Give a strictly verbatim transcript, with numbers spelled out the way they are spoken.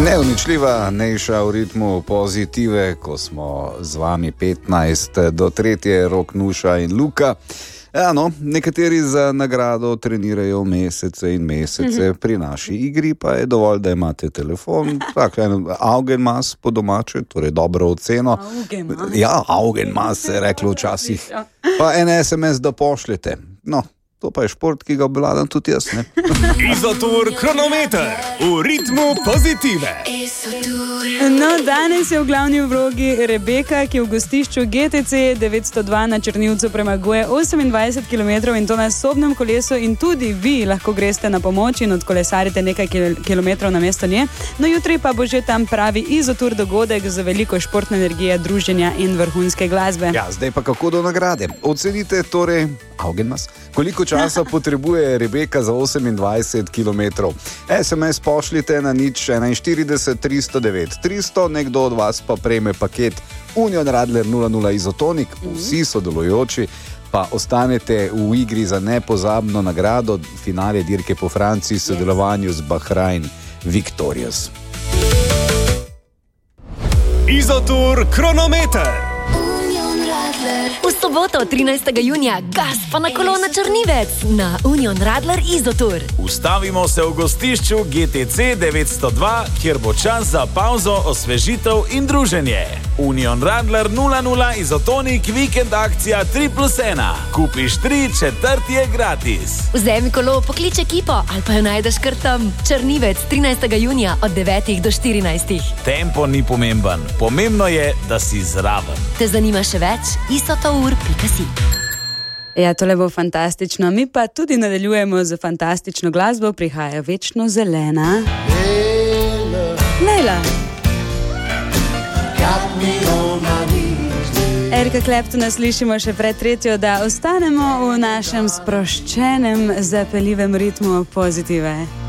Neuničljiva Nejša v ritmu Pozitive, ko smo z vami petnajst do tretje, Rok, Nuša in Luka. Ja, no, nekateri za nagrado trenirajo mesece in mesece, pri naši igri pa je dovolj, da imate telefon, tako en Augenmaß po domače, torej dobro oceno. Augenmaß? Ja, Augenmaß se je reklo včasih. Pa en es em es da pošljete. No, to pa je šport, ki ga obvladam tudi jaz, ne? Izotur kronometer v ritmu Pozitive. No, danes je v glavni vlogi Rebeka, ki v gostišču ge te ce devetsto dva na Črnivcu premaguje osemindvajset kilometrov in to na sobnem kolesu, in tudi vi lahko greste na pomoč in odkolesarite nekaj kilometrov na mesto nje. No, jutri pa bo že tam pravi Izotur dogodek z veliko športne energije, druženja in vrhunske glasbe. Ja, zdaj pa kako do nagrade. Ocenite torej, Augenmaß, koliko časa potrebuje Rebeka za osemindvajset kilometrov. es em es pošljite na nič enainštirideset tristo devet tristo, nekdo od vas pa prejme paket Union Radler nula nula Izotonik, vsi sodelujoči pa ostanete v igri za nepozabno nagrado, finale dirke po Franciji v sodelovanju z Bahrain Victorious. Izotur kronometer. V soboto, trinajstega junija, gas pa na kolo na Črnivec na Union Radler Izotur. Ustavimo se v gostišču ge te ce devetsto dva, kjer bo čas za pauzo, osvežitev in druženje. Union Radler nula nula Izotonik vikend akcija tri plus ena. Kupiš tri, četrti je gratis. Vzemi kolo, poklič ekipo ali pa jo najdeš kar tam. Črnivec, trinajstega junija od devetih do štirinajstih. Tempo ni pomemben, pomembno je, da si zraven. Te zanima še več? izotour pika si. Ja, tole bo fantastično. Mi pa tudi nadaljujemo z fantastično glasbo. Prihaja Večno zelena Lejla. Erika Claptona slišimo še pred tretjo, da ostanemo v našem sproščenem, zapeljivem ritmu Pozitive.